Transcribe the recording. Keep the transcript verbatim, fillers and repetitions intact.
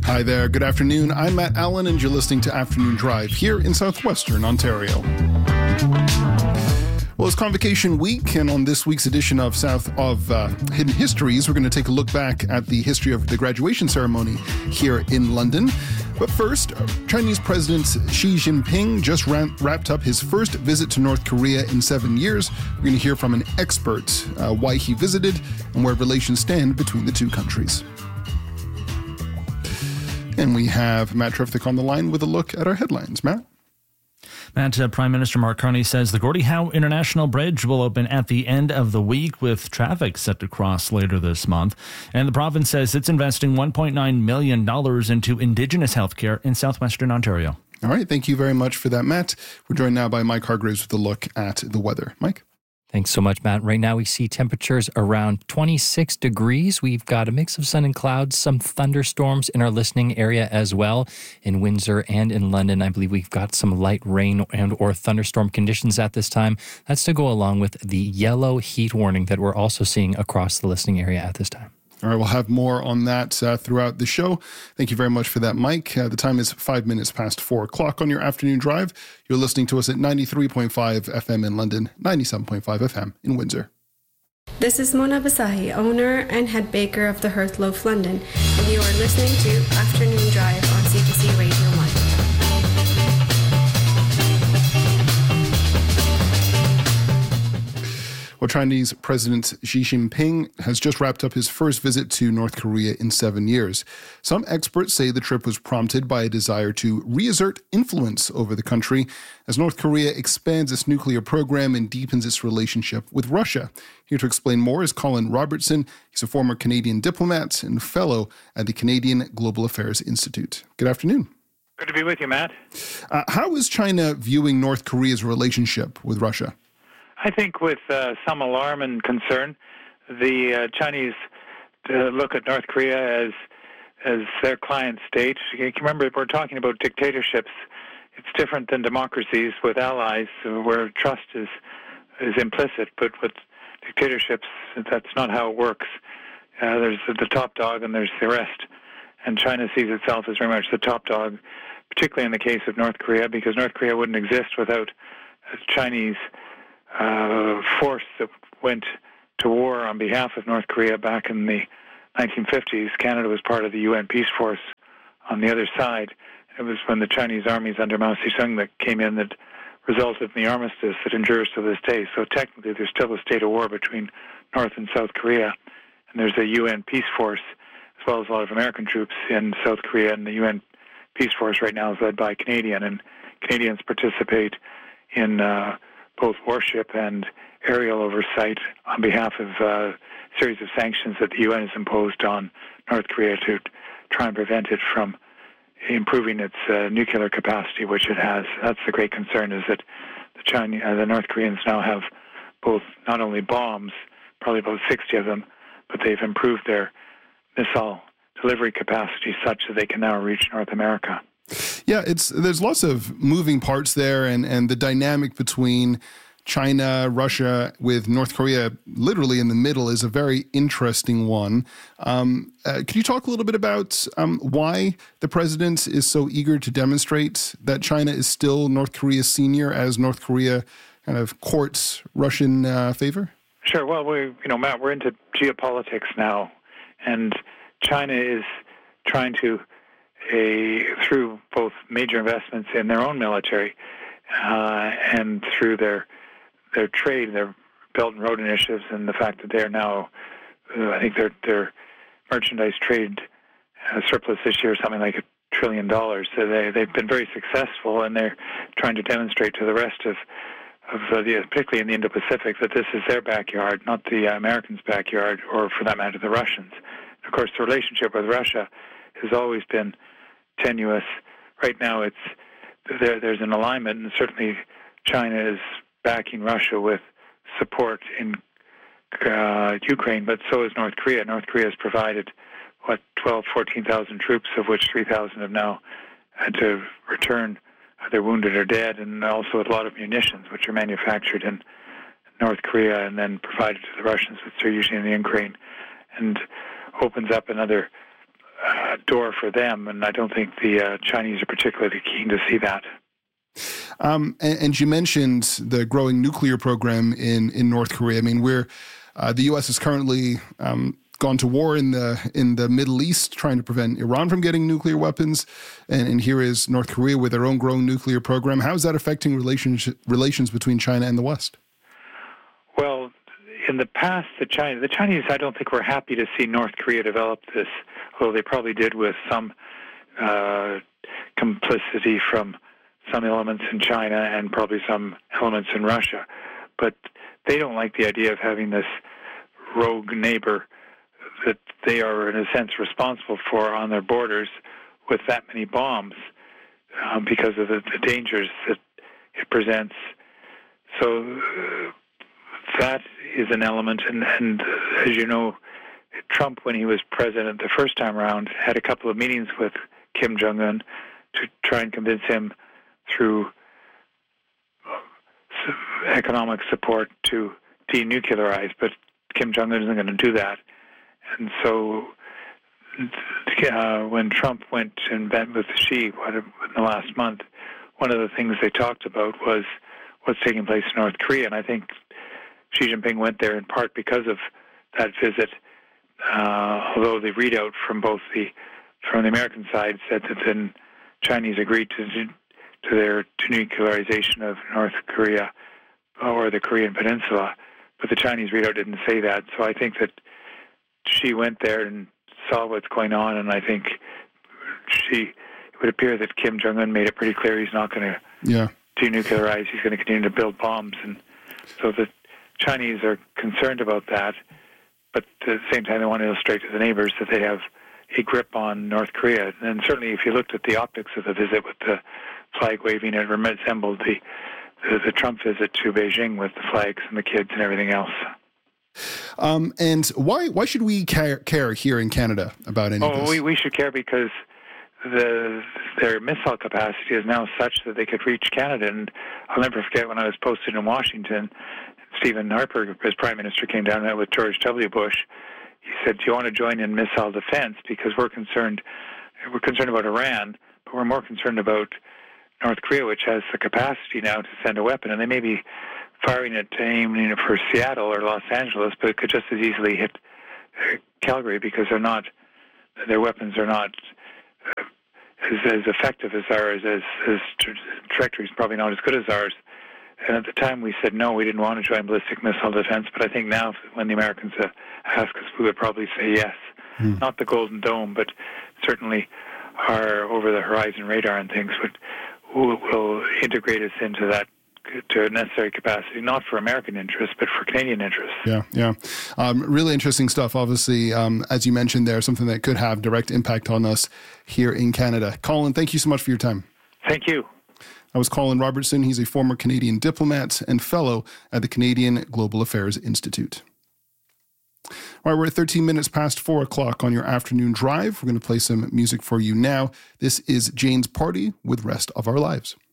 Hi there, good afternoon. I'm Matt Allen and you're listening to Afternoon Drive here in southwestern Ontario. Well, it's Convocation Week, and on this week's edition of South of uh, Hidden Histories, we're going to take a look back at the history of the graduation ceremony here in London. But first, Chinese President Xi Jinping just ran, wrapped up his first visit to North Korea in seven years. We're going to hear from an expert uh, why he visited and where relations stand between the two countries. And we have Matt Treffick on the line with a look at our headlines. Matt? Matt, uh, Prime Minister Mark Carney says the Gordie Howe International Bridge will open at the end of the week, with traffic set to cross later this month. And the province says it's investing one point nine million dollars into Indigenous healthcare in southwestern Ontario. All right, thank you very much for that, Matt. We're joined now by Mike Hargreaves with a look at the weather. Mike? Thanks so much, Matt. Right now we see temperatures around twenty-six degrees. We've got a mix of sun and clouds, some thunderstorms in our listening area as well. In Windsor and in London, I believe we've got some light rain and or thunderstorm conditions at this time. That's to go along with the yellow heat warning that we're also seeing across the listening area at this time. All right, we'll have more on that uh, throughout the show. Thank you very much for that, Mike. Uh, the time is five minutes past four o'clock on your afternoon drive. You're listening to us at ninety-three point five F M in London, ninety-seven point five F M in Windsor. This is Mona Basahi, owner and head baker of the Hearth Loaf London, and you are listening to Afternoon Drive on C B C Radio one. Well, Chinese President Xi Jinping has just wrapped up his first visit to North Korea in seven years. Some experts say the trip was prompted by a desire to reassert influence over the country as North Korea expands its nuclear program and deepens its relationship with Russia. Here to explain more is Colin Robertson. He's a former Canadian diplomat and fellow at the Canadian Global Affairs Institute. Good afternoon. Good to be with you, Matt. Uh, how is China viewing North Korea's relationship with Russia? I think with uh, some alarm and concern. The uh, Chinese uh, look at North Korea as as their client state. You can remember, we're talking about dictatorships. It's different than democracies with allies where trust is is implicit, but with dictatorships, that's not how it works. Uh, there's the top dog and there's the rest. And China sees itself as very much the top dog, particularly in the case of North Korea, because North Korea wouldn't exist without a Chinese Uh, force that went to war on behalf of North Korea back in the nineteen fifties. Canada was part of the U N Peace Force on the other side. It was when the Chinese armies under Mao Zedong that came in that resulted in the armistice that endures to this day. So technically there's still a state of war between North and South Korea, and there's a U N Peace Force as well as a lot of American troops in South Korea, and the U N Peace Force right now is led by a Canadian, and Canadians participate in uh, both warship and aerial oversight on behalf of uh, a series of sanctions that the U N has imposed on North Korea to try and prevent it from improving its uh, nuclear capacity, which it has. That's the great concern, is that the Chinese, uh, the North Koreans now have both not only bombs, probably about sixty of them, but they've improved their missile delivery capacity such that they can now reach North America. Yeah, it's there's lots of moving parts there, and, and the dynamic between China, Russia, with North Korea literally in the middle is a very interesting one. Um, uh, could you talk a little bit about um, why the president is so eager to demonstrate that China is still North Korea's senior as North Korea kind of courts Russian uh, favor? Sure. Well, we, you know, Matt, we're into geopolitics now, and China is trying to A, through both major investments in their own military uh, and through their their trade, their Belt and Road initiatives, and the fact that they are now, uh, I think their their merchandise trade uh, surplus this year is something like a trillion dollars. So they they've been very successful, and they're trying to demonstrate to the rest of of uh, the, particularly in the Indo-Pacific, that this is their backyard, not the uh, Americans' backyard, or for that matter, the Russians. Of course, the relationship with Russia has always been tenuous. Right now, it's there, there's an alignment, and certainly China is backing Russia with support in uh, Ukraine, but so is North Korea. North Korea has provided, what, twelve, fourteen thousand troops, of which three thousand have now had to return, either wounded or dead, and also a lot of munitions, which are manufactured in North Korea and then provided to the Russians, which are usually in the Ukraine, and opens up another uh, door for them, and I don't think the uh, Chinese are particularly keen to see that. Um, and, and you mentioned the growing nuclear program in, in North Korea. I mean, we're uh, the U S is currently um, gone to war in the in the Middle East, trying to prevent Iran from getting nuclear weapons, and, and here is North Korea with their own growing nuclear program. How is that affecting relations relations between China and the West? Well, in the past, the China, the Chinese, I don't think were happy to see North Korea develop this, although they probably did with some uh, complicity from some elements in China and probably some elements in Russia. But they don't like the idea of having this rogue neighbor that they are, in a sense, responsible for on their borders with that many bombs um, because of the, the dangers that it presents. So uh, that is an element. And, and uh, as you know, Trump, when he was president the first time around, had a couple of meetings with Kim Jong-un to try and convince him through economic support to denuclearize, but Kim Jong-un isn't going to do that. And so uh, when Trump went and met with Xi in the last month, one of the things they talked about was what's taking place in North Korea. And I think Xi Jinping went there in part because of that visit, uh, although the readout from both the from the American side said that the Chinese agreed to to their denuclearization of North Korea or the Korean Peninsula, but the Chinese readout didn't say that. So I think that she went there and saw what's going on, and I think she it would appear that Kim Jong-un made it pretty clear he's not going to yeah. denuclearize. He's going to continue to build bombs, and so the Chinese are concerned about that, but at the same time they want to illustrate to the neighbors that they have a grip on North Korea. And certainly if you looked at the optics of the visit with the flag waving, it resembled the, the, the Trump visit to Beijing with the flags and the kids and everything else. Um, and why why should we care, care here in Canada about any oh, of this? We, we should care because the their missile capacity is now such that they could reach Canada. And I'll never forget when I was posted in Washington, Stephen Harper, as Prime Minister, came down there with George W. Bush. He said, do you want to join in missile defense? Because we're concerned, we're concerned about Iran, but we're more concerned about North Korea, which has the capacity now to send a weapon. And they may be firing it aiming for Seattle or Los Angeles, but it could just as easily hit Calgary because they're not, their weapons are not uh, as, as effective as ours, as, as tra- trajectory is probably not as good as ours. And at the time we said no, we didn't want to join ballistic missile defense, but I think now when the Americans uh, ask us, we would probably say yes. Hmm. Not the Golden Dome, but certainly our over-the-horizon radar and things would will, will integrate us into that to a necessary capacity, not for American interests, but for Canadian interests. Yeah, yeah. Um, really interesting stuff, obviously, um, as you mentioned there, something that could have direct impact on us here in Canada. Colin, thank you so much for your time. Thank you. That was Colin Robertson. He's a former Canadian diplomat and fellow at the Canadian Global Affairs Institute. All right, we're at thirteen minutes past four o'clock on your afternoon drive. We're going to play some music for you now. This is Jane's Party with Rest of Our Lives.